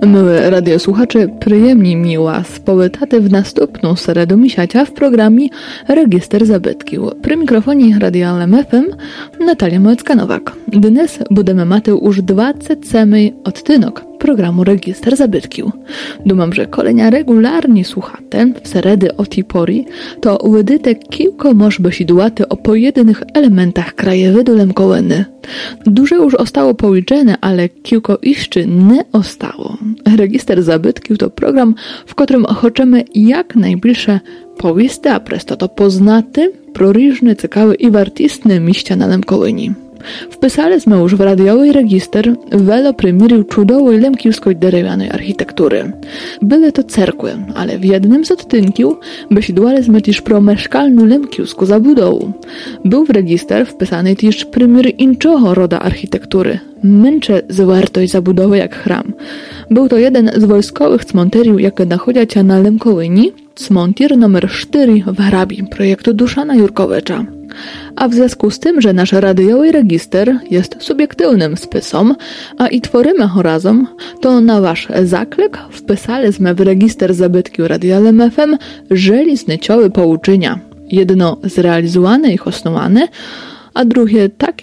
Мили радіослухачі, приємні мі вас повітати в наступну середу місяця в програмі «Регістр забитків». При мікрофоні Радіалем ФМ Наталія Моцька-Новак. Днес будемо мати уж 27-й odtynek programu Registr Zabytków. Думам, że kolenia regularni słuchate w seredy o tej pory, to uwydyte kilko możby sidłaty o pojedynych elementach krajowydu Lemkołyny. Duże już ostało policzone, ale kilko jeszcze nie ostało. Registr Zabytków to program, w którym chcemy jak najbliższe powisty, a presto to poznaty, proróżne, ciekawe i wartistne mieścia na Lemkołyni. Wpisaliśmy już w radiowy register wiele primierów cudowej lemkiewskiej drewnianej architektury. Były to cerkwy, ale w jednym z odtynków besidłaliśmy też pro mieszkalną lemkiewską zabudowę. Był w register wpisany też premier inczego roda architektury, męcze zwartoj zabudowy jak chram. Był to jeden z wojskowych cmenteriów, jakie nachodzą się na Lemkołyni, cmentir numer 4 w Arabii, projektu Duszana Jurkowicza. A w związku z tym, że nasz radiowy register jest subiektywnym spisem, a i tworzymy go razem, to na wasz zaklek wpisaliśmy w register zabytków Radioalem FM żelizne pouczenia. Jedno zrealizowane i osnowane, a drugie takie